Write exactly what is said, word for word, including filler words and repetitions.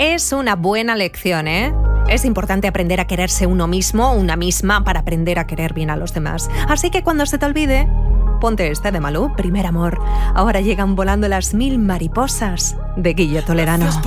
es una buena lección, ¿eh? Es importante aprender a quererse uno mismo, una misma, para aprender a querer bien a los demás. Así que cuando se te olvide, ponte este de Malú, Primer amor. Ahora llegan volando las mil mariposas de Guille Toledano.